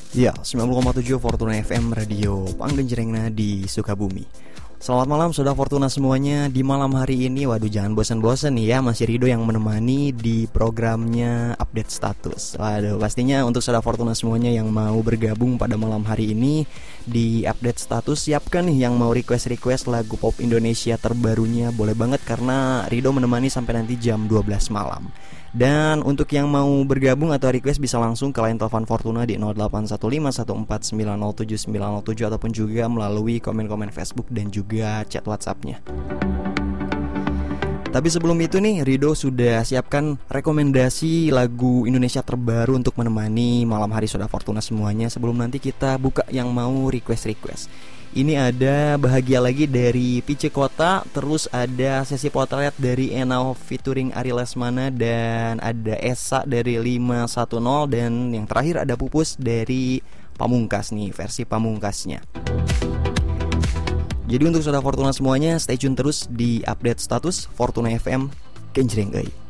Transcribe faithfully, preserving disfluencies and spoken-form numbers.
Ya, sembilan puluh koma tujuh Fortuna F M Radio Panggenjrengna di Sukabumi. Selamat malam Soda Fortuna semuanya. Di malam hari ini, waduh jangan bosan-bosan nih ya, masih Rido yang menemani di programnya Update Status. Waduh, pastinya untuk Soda Fortuna semuanya yang mau bergabung pada malam hari ini di Update Status, siapkan nih yang mau request-request lagu pop Indonesia terbarunya. Boleh banget karena Rido menemani sampai nanti jam dua belas malam. Dan untuk yang mau bergabung atau request bisa langsung ke line telepon Fortuna di nol delapan satu lima satu empat sembilan nol tujuh sembilan nol tujuh ataupun juga melalui komen-komen Facebook dan juga chat WhatsApp-nya. Tapi sebelum itu nih, Rido sudah siapkan rekomendasi lagu Indonesia terbaru untuk menemani malam hari Soda Fortuna semuanya. Sebelum nanti kita buka yang mau request-request. Ini ada Bahagia Lagi dari Pice Kota, terus ada Sesi Potret dari Enao featuring Ari Lesmana, dan ada Esa dari lima satu nol, dan yang terakhir ada Pupus dari Pamungkas nih, versi Pamungkasnya. Jadi untuk Soda Fortuna semuanya, stay tune terus di Update Status Fortuna F M Kenjreng euy.